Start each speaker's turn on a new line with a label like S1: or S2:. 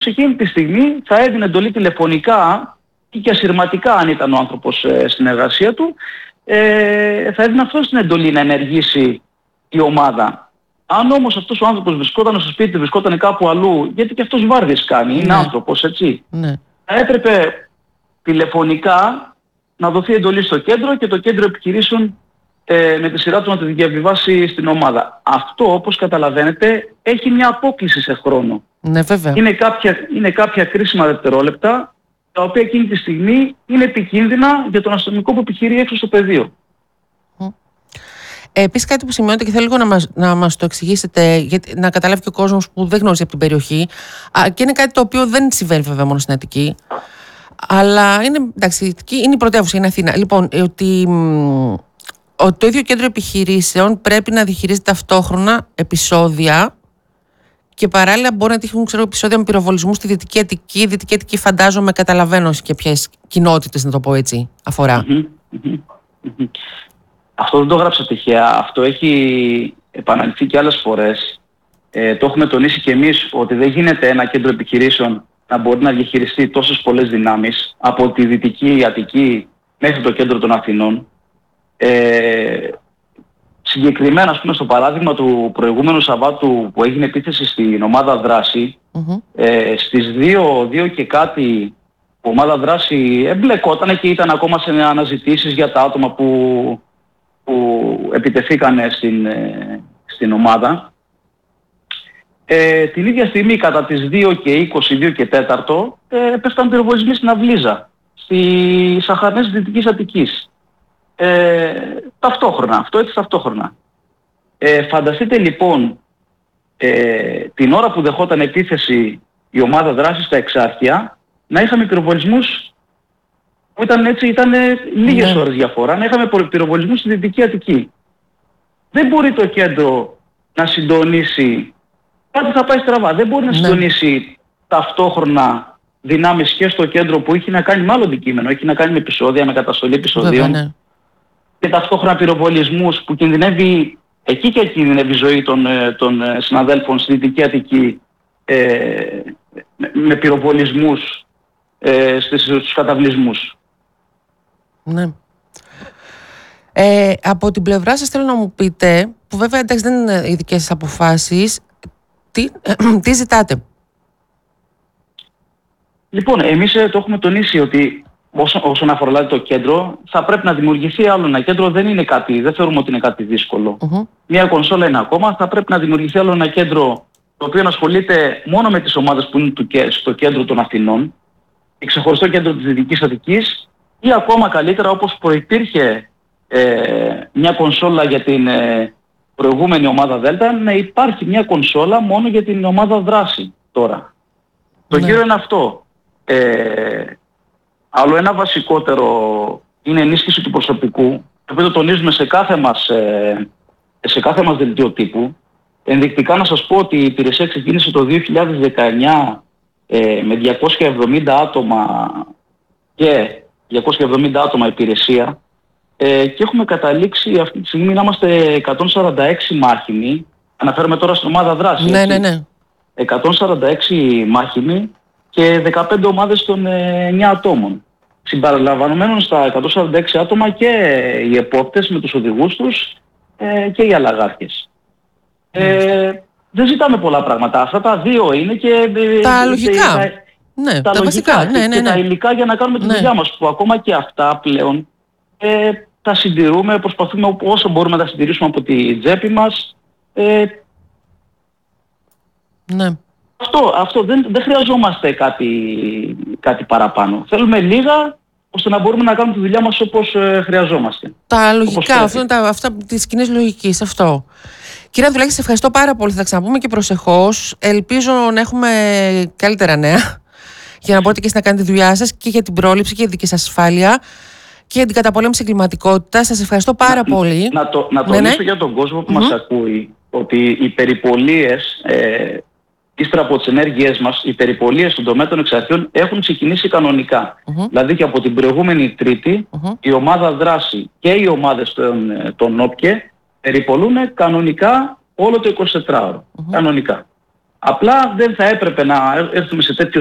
S1: σε εκείνη τη στιγμή θα έδινε εντολή τηλεφωνικά ή και ασυρματικά, αν ήταν ο άνθρωπος στην εργασία του, θα έδινε αυτός την εντολή να ενεργήσει η ομάδα. Αν όμως αυτός ο άνθρωπος βρισκόταν στο σπίτι, βρισκόταν κάπου αλλού, γιατί και αυτός βάρδιες κάνει, είναι άνθρωπος, έτσι. Θα έπρεπε τηλεφωνικά να δοθεί εντολή στο κέντρο και το κέντρο επιχειρήσεων με τη σειρά του να τη διαβιβάσει στην ομάδα. Αυτό, όπως καταλαβαίνετε, έχει μια απόκλιση σε χρόνο.
S2: Ναι, βέβαια.
S1: Είναι κάποια κρίσιμα δευτερόλεπτα, τα οποία εκείνη τη στιγμή είναι επικίνδυνα για τον αστυνομικό που επιχειρεί έξω στο πεδίο.
S2: Επίσης, κάτι που σημειώνεται και θέλω λίγο να μας το εξηγήσετε, γιατί να καταλάβει και ο κόσμος που δεν γνωρίζει από την περιοχή, και είναι κάτι το οποίο δεν συμβαίνει βέβαια μόνο στην Αττική, αλλά είναι, εντάξει, είναι η πρωτεύουσα, είναι Αθήνα. Λοιπόν, ότι το ίδιο κέντρο επιχειρήσεων πρέπει να διαχειρίζεται ταυτόχρονα επεισόδια και παράλληλα μπορεί να τύχουν επεισόδια με πυροβολισμού στη Δυτική Αττική. Δυτική Αττική, φαντάζομαι, καταλαβαίνω και ποιες κοινότητες, να το πω έτσι, αφορά.
S1: Αυτό δεν το γράψα τυχαία. Αυτό έχει επαναληφθεί και άλλες φορές. Το έχουμε τονίσει και εμείς ότι δεν γίνεται ένα κέντρο επιχειρήσεων να μπορεί να διαχειριστεί τόσες πολλές δυνάμεις από τη Δυτική Αττική μέχρι το κέντρο των Αθηνών. Συγκεκριμένα, ας πούμε, στο παράδειγμα του προηγούμενου Σαββάτου που έγινε επίθεση στην ομάδα δράση, στις 2 και κάτι η ομάδα δράση εμπλεκόταν και ήταν ακόμα σε αναζητήσεις για τα άτομα που επιτεθήκανε στην ομάδα. Την ίδια στιγμή, κατά τις 2 και 20, 2 και 4, πέφταν πυροβολισμοί στην Αυλίζα, στις Αχαρνές της Δυτικής Αττικής. Ταυτόχρονα, αυτό έτσι ταυτόχρονα. Φανταστείτε λοιπόν την ώρα που δεχόταν επίθεση η ομάδα δράσης στα Εξάρχεια να είχαμε πυροβολισμούς που ήταν λίγες ώρες διαφορά, να είχαμε πυροβολισμούς στη Δυτική Αττική. Δεν μπορεί το κέντρο να συντονίσει, κάτι θα πάει στραβά, δεν μπορεί να συντονίσει ταυτόχρονα δυνάμεις και στο κέντρο που έχει να κάνει με άλλο αντικείμενο, έχει να κάνει με επεισόδια, με καταστολή επεισοδίων. Και ταυτόχρονα πυροβολισμούς που κινδυνεύει, εκεί και κινδυνεύει η ζωή των συναδέλφων στη Δυτική Αττική με πυροβολισμούς στους καταβλισμούς. Ναι.
S2: Από την πλευρά σας θέλω να μου πείτε, που βέβαια εντάξει δεν είναι οι δικές σας αποφάσεις, τι ζητάτε?
S1: Λοιπόν, εμείς το έχουμε τονίσει ότι όσον αφορά το κέντρο, θα πρέπει να δημιουργηθεί άλλο ένα κέντρο. Δεν θεωρούμε ότι είναι κάτι δύσκολο. Μια κονσόλα είναι ακόμα. Θα πρέπει να δημιουργηθεί άλλο ένα κέντρο το οποίο να ασχολείται μόνο με τις ομάδες που είναι στο κέντρο των Αθηνών, ξεχωριστό κέντρο της Δυτικής Αττικής, ή ακόμα καλύτερα, όπως προϋπήρχε μια κονσόλα για την προηγούμενη ομάδα Δέλτα, να υπάρχει μια κονσόλα μόνο για την ομάδα δράση τώρα. Το κύριο είναι αυτό. Άλλο ένα βασικότερο είναι ενίσχυση του προσωπικού, το οποίο το τονίζουμε σε κάθε μας δελτίο τύπου. Ενδεικτικά να σας πω ότι η υπηρεσία ξεκίνησε το 2019 με 270 άτομα και 270 άτομα υπηρεσία και έχουμε καταλήξει αυτή τη στιγμή να είμαστε 146 μάχημοι. Αναφέρομαι τώρα στην ομάδα δράση.
S2: Ναι.
S1: 146 μάχημοι και 15 ομάδες των 9 ατόμων. Συμπεριλαμβανομένων στα 146 άτομα και οι επόπτες με τους οδηγούς τους και οι αλλαγάρχες. Δεν ζητάμε πολλά πράγματα. Αυτά τα δύο είναι και
S2: τα λογικά. Τα βασικά.
S1: Και τα υλικά για να κάνουμε τη δουλειά μας, που ακόμα και αυτά πλέον τα συντηρούμε, προσπαθούμε όσο μπορούμε να τα συντηρήσουμε από τη τσέπη μας. Αυτό δεν χρειαζόμαστε κάτι παραπάνω. Θέλουμε λίγα ώστε να μπορούμε να κάνουμε τη δουλειά μας όπως χρειαζόμαστε.
S2: Τα λογικά, αυτά της κοινής λογικής, αυτό. Κύριε Ανδρουλάκη, σας ευχαριστώ πάρα πολύ. Θα τα ξαναπούμε και προσεχώς. Ελπίζω να έχουμε καλύτερα νέα για να μπορείτε και να κάνετε τη δουλειά σας και για την πρόληψη και για τη δική σας ασφάλεια και για την καταπολέμηση εγκληματικότητας. Σας ευχαριστώ πάρα πολύ.
S1: Να τονίσω για τον κόσμο που μας ακούει ότι οι περιπολίες, ύστερα από τις ενέργειές μας, οι περιπολίες στον τομέα των εξαρχείων έχουν ξεκινήσει κανονικά. Δηλαδή και από την προηγούμενη Τρίτη η ομάδα δράση και οι ομάδες των ΟΠΚΕ περιπολούν κανονικά όλο το 24ωρο. Κανονικά. Απλά δεν θα έπρεπε να έρθουμε σε τέτοιο